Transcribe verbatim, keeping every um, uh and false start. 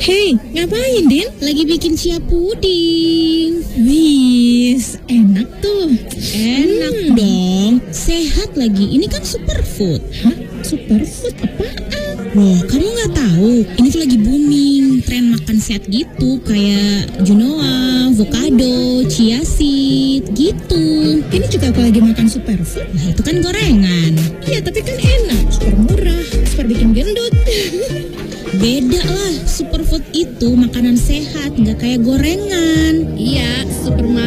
Hei, ngapain, Din? Lagi bikin chia puding. Wis, enak tuh. Enak Hmm. dong. Sehat lagi. Ini kan superfood. Hah? Superfood apaan? Loh, kamu nggak tahu? Ini tuh lagi booming. Tren makan sehat gitu. Kayak quinoa, avocado, chia seed, gitu. Ini juga aku lagi makan superfood. Nah, itu kan gorengan. Iya, tapi kan enak. Super murah. Super bikin gendut. Beda lah. Superfood itu makanan sehat. Nggak kayak gorengan. Iya, super